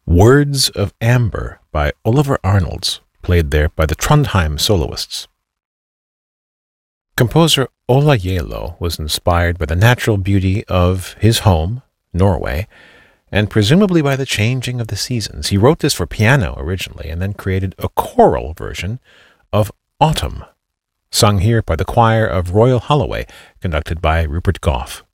Words of Amber by Oliver Arnolds, played there by the Trondheim soloists. Composer Ola Gjeilo was inspired by the natural beauty of his home, Norway, and presumably by the changing of the seasons. He wrote this for piano originally and then created a choral version of Autumn, sung here by the choir of Royal Holloway, conducted by Rupert Gough.